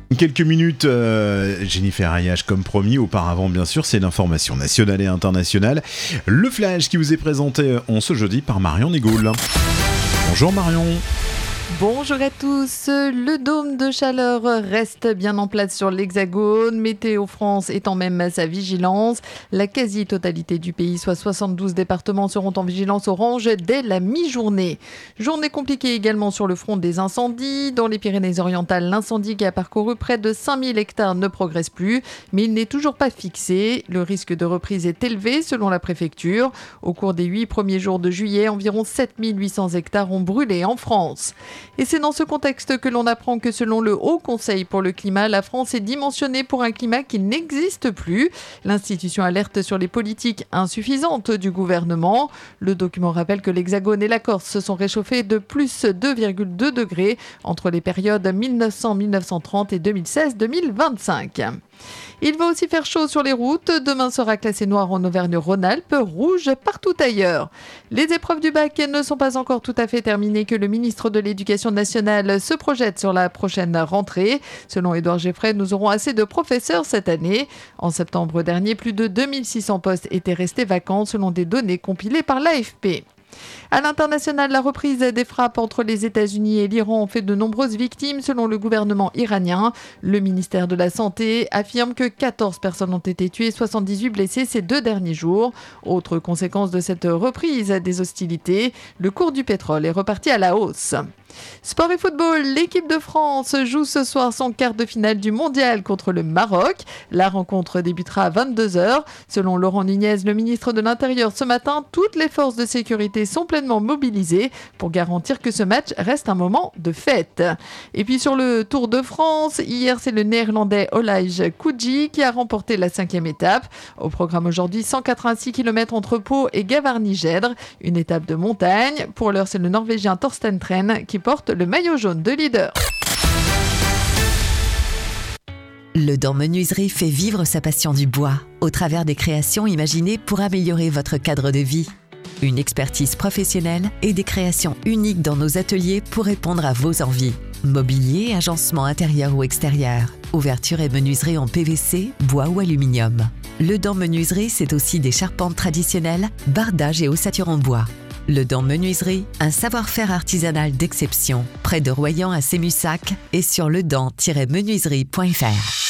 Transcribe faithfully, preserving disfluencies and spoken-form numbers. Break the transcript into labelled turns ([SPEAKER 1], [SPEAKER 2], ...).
[SPEAKER 1] Quelques minutes, euh, Jennifer Ayache comme promis. Auparavant, bien sûr, c'est l'information nationale et internationale. Le flash qui vous est présenté en ce jeudi par Marion Négoul. Bonjour Marion.
[SPEAKER 2] Bonjour à tous, le dôme de chaleur reste bien en place sur l'Hexagone, Météo France étend même sa vigilance. La quasi-totalité du pays, soit soixante-douze départements, seront en vigilance orange dès la mi-journée. Journée compliquée également sur le front des incendies. Dans les Pyrénées-Orientales, l'incendie qui a parcouru près de cinq mille hectares ne progresse plus, mais il n'est toujours pas fixé. Le risque de reprise est élevé selon la préfecture. Au cours des huit premiers jours de juillet, environ sept mille huit cents hectares ont brûlé en France. Et c'est dans ce contexte que l'on apprend que selon le Haut Conseil pour le climat, la France est dimensionnée pour un climat qui n'existe plus. L'institution alerte sur les politiques insuffisantes du gouvernement. Le document rappelle que l'Hexagone et la Corse se sont réchauffés de plus deux virgule deux degrés entre les périodes mille neuf cents à mille neuf cent trente et deux mille seize à deux mille vingt-cinq. Il va aussi faire chaud sur les routes. Demain sera classé noir en Auvergne-Rhône-Alpes, rouge partout ailleurs. Les épreuves du bac ne sont pas encore tout à fait terminées que le ministre de l'Éducation nationale se projette sur la prochaine rentrée. Selon Édouard Geffray, nous aurons assez de professeurs cette année. En septembre dernier, plus de deux mille six cents postes étaient restés vacants selon des données compilées par l'A F P. À l'international, la reprise des frappes entre les États-Unis et l'Iran ont fait de nombreuses victimes selon le gouvernement iranien. Le ministère de la Santé affirme que quatorze personnes ont été tuées et soixante-dix-huit blessées ces deux derniers jours. Autre conséquence de cette reprise des hostilités, le cours du pétrole est reparti à la hausse. Sport et football, l'équipe de France joue ce soir son quart de finale du mondial contre le Maroc. La rencontre débutera à vingt-deux heures. Selon Laurent Nunez, le ministre de l'Intérieur, ce matin, toutes les forces de sécurité sont pleinement mobilisées pour garantir que ce match reste un moment de fête. Et puis sur le Tour de France, hier c'est le néerlandais Olaj Kouji qui a remporté la cinquième étape. Au programme aujourd'hui, cent quatre-vingt-six kilomètres entre Pau et Gavarnie-Gèdre, une étape de montagne. Pour l'heure, c'est le Norvégien Torsten Tren qui porte le maillot jaune de leader.
[SPEAKER 3] Le Dent Menuiserie fait vivre sa passion du bois au travers des créations imaginées pour améliorer votre cadre de vie. Une expertise professionnelle et des créations uniques dans nos ateliers pour répondre à vos envies. Mobilier, agencement intérieur ou extérieur, ouverture et menuiserie en P V C, bois ou aluminium. Le Dent Menuiserie, c'est aussi des charpentes traditionnelles, bardage et ossature en bois. Le Dent Menuiserie, un savoir-faire artisanal d'exception, près de Royan à Sémussac et sur ledent tiret menuiserie point f r.